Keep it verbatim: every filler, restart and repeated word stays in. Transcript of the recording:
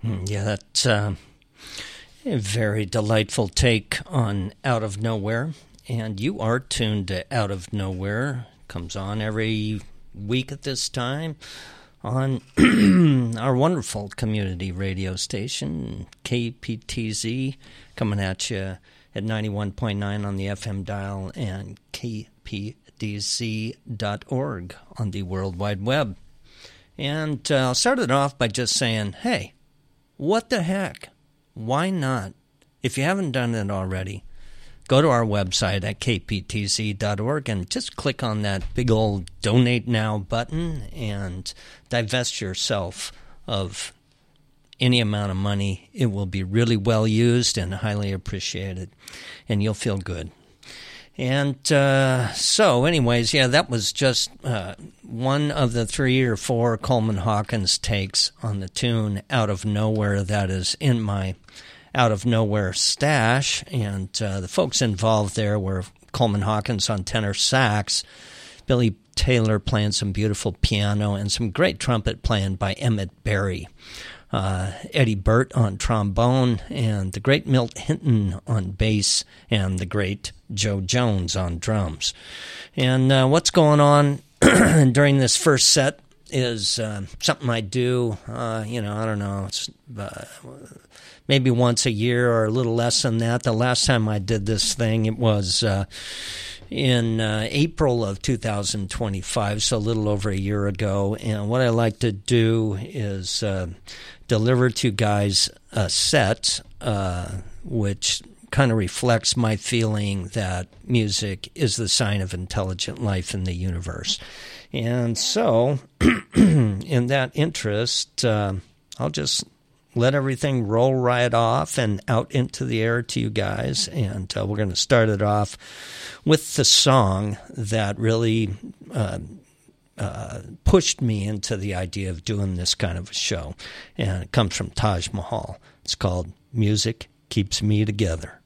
Yeah, that's uh, a very delightful take on Out of Nowhere. And you are tuned to Out of Nowhere. Comes on every week at this time on our wonderful community radio station, K P T Z, coming at you at ninety-one point nine on the F M dial and K P D Z dot org on the World Wide Web. And uh, I'll start it off by just saying, hey, what the heck? Why not? If you haven't done it already, go to our website at K P T Z dot org and just click on that big old Donate Now button and divest yourself of any amount of money. It will be really well used and highly appreciated, and you'll feel good. And uh, so, anyways, yeah, that was just uh, one of the three or four Coleman Hawkins takes on the tune Out of Nowhere that is in my Out of Nowhere stash. And uh, the folks involved there were Coleman Hawkins on tenor sax, Billy Taylor playing some beautiful piano, and some great trumpet playing by Emmett Berry. Uh, Eddie Burt on trombone, and the great Milt Hinton on bass, and the great Joe Jones on drums. And uh, what's going on during this first set is uh, something I do, uh, you know, I don't know, it's uh, maybe once a year or a little less than that. The last time I did this thing, it was uh, in uh, April of two thousand twenty-five, so a little over a year ago. And what I like to do is uh, deliver to you guys a set uh, which kind of reflects my feeling that music is the sign of intelligent life in the universe. And so, in that interest, uh, I'll just let everything roll right off and out into the air to you guys. And uh, we're going to start it off with the song that really uh, uh, pushed me into the idea of doing this kind of a show. And it comes from Taj Mahal. It's called Music Keeps Me Together.